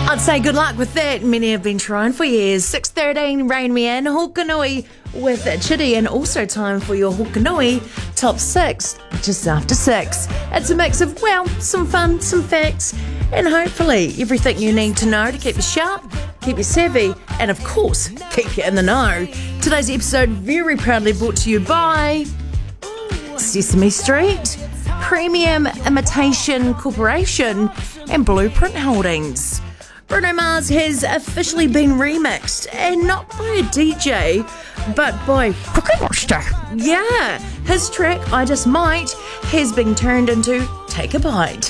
I'd say good luck with that. Many have been trying for years. 6:13, Rain Me In, Hokanui with Chitty, and also time for your Hokanui Top 6, just after 6. It's a mix of, well, some fun, some facts, and hopefully everything you need to know to keep you sharp, keep you savvy, and of course, keep you in the know. Today's episode very proudly brought to you by Sesame Street, Premium Imitation Corporation, and Blueprint Holdings. Bruno Mars has officially been remixed, and not by a DJ, but by Cookie Monster. Yeah, his track, I Just Might, has been turned into Take a Bite.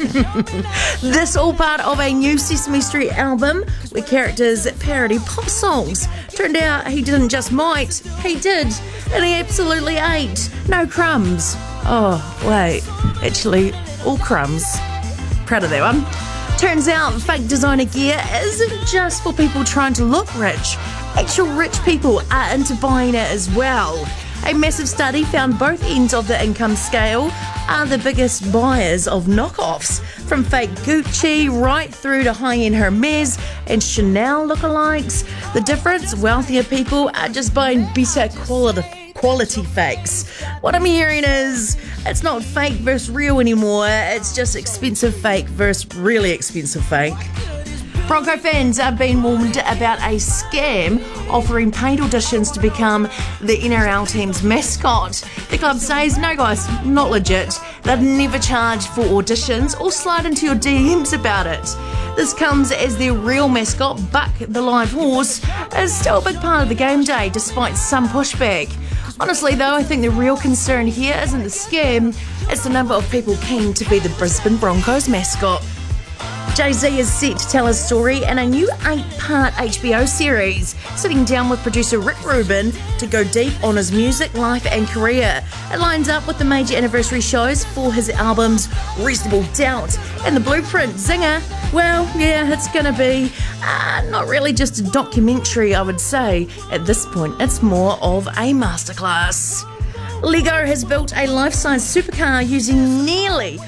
This all part of a new Sesame Street album where characters parody pop songs. Turned out he didn't just might, he did, and he absolutely ate. No crumbs. Oh, wait, actually, all crumbs. Proud of that one. Turns out fake designer gear isn't just for people trying to look rich. Actual rich people are into buying it as well. A massive study found both ends of the income scale are the biggest buyers of knockoffs, from fake Gucci right through to high-end Hermes and Chanel lookalikes. The difference, wealthier people are just buying better quality fakes. What I'm hearing is it's not fake versus real anymore, it's just expensive fake versus really expensive fake. Bronco fans have been warned about a scam offering paid auditions to become the NRL team's mascot. The club says, no guys, not legit. They'd never charge for auditions or slide into your DMs about it. This comes as their real mascot, Buck the live horse, is still a big part of the game day despite some pushback. Honestly though, I think the real concern here isn't the scam, it's the number of people keen to be the Brisbane Broncos mascot. Jay-Z is set to tell his story in a new 8-part HBO series, sitting down with producer Rick Rubin to go deep on his music, life and career. It lines up with the major anniversary shows for his albums Reasonable Doubt and The Blueprint. Zinger, well, yeah, it's going to be not really just a documentary, I would say. At this point, it's more of a masterclass. Lego has built a life-size supercar using nearly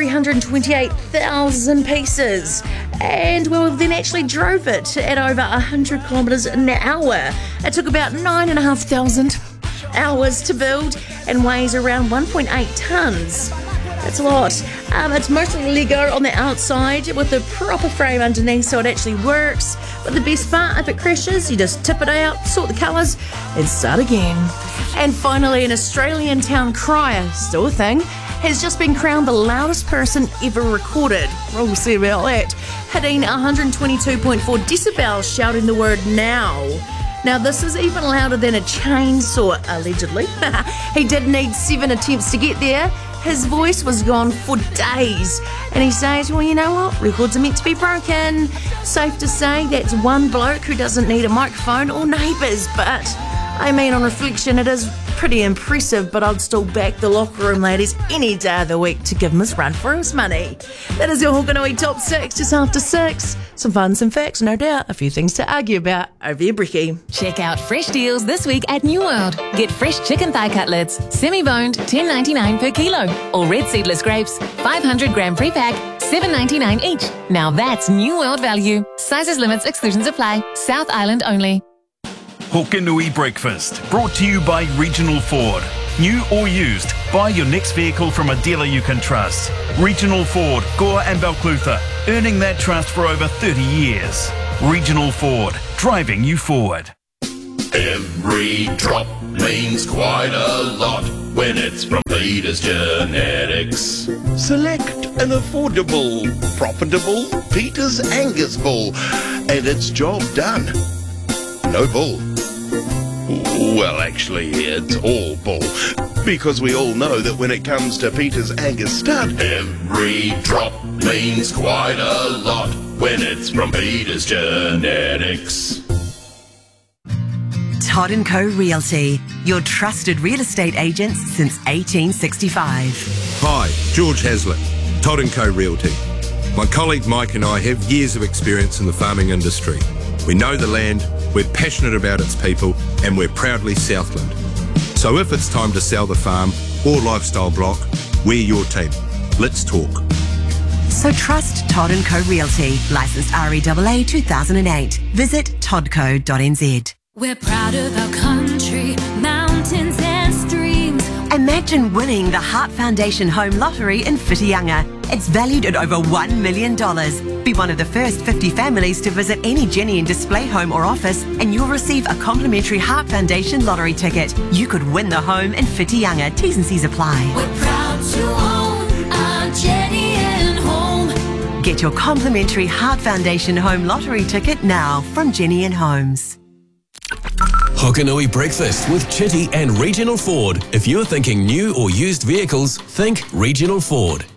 328,000 pieces, and well, then actually drove it at over 100 kilometres an hour. It took about 9,500 hours to build and weighs around 1.8 tonnes. That's a lot. It's mostly Lego on the outside with a proper frame underneath so it actually works. But the best part, if it crashes, you just tip it out, sort the colours and start again. And finally, an Australian town crier, still a thing, has just been crowned the loudest person ever recorded. We'll see about that. Hitting 122.4 decibels, shouting the word now. Now, this is even louder than a chainsaw, allegedly. He did need 7 attempts to get there. His voice was gone for days. And he says, well, you know what? Records are meant to be broken. Safe to say that's one bloke who doesn't need a microphone or neighbours. But, I mean, on reflection, it is pretty impressive, but I'd still back the locker room ladies any day of the week to give him his run for his money. That is your Hokanui Top 6, just after 6. Some fun, some facts, no doubt. A few things to argue about over your brekkie. Check out fresh deals this week at New World. Get fresh chicken thigh cutlets, semi-boned, $10.99 per kilo. Or red seedless grapes, 500 gram pre-pack, $7.99 each. Now that's New World value. Sizes, limits, exclusions apply. South Island only. Hokanui Breakfast, brought to you by Regional Ford. New or used, buy your next vehicle from a dealer you can trust. Regional Ford, Gore and Balclutha, earning that trust for over 30 years. Regional Ford, driving you forward. Every drop means quite a lot when it's from Peters Genetics. Select an affordable, profitable Peters Angus bull, and it's job done. No bull. Well, actually, it's all bull, because we all know that when it comes to Peters Angus stud, every drop means quite a lot when it's from Peters Genetics. Todd & Co Realty, your trusted real estate agents since 1865. Hi, George Hazlitt, Todd & Co Realty. My colleague Mike and I have years of experience in the farming industry. We know the land, we're passionate about its people, and we're proudly Southland. So if it's time to sell the farm or lifestyle block, we're your team. Let's talk. So trust Todd & Co Realty, licensed REAA 2008. Visit toddco.nz. We're proud of our country, mountains and streams. Imagine winning the Heart Foundation Home Lottery in Whitianga. It's valued at over $1 million. Be one of the first 50 families to visit any Jenny and Display home or office, and you'll receive a complimentary Heart Foundation lottery ticket. You could win the home in Whitianga. T's and C's apply. We're proud to own our Jenny and Home. Get your complimentary Heart Foundation Home Lottery ticket now from Jenny and Homes. Hokanui Breakfast with Chitty and Regional Ford. If you're thinking new or used vehicles, think Regional Ford.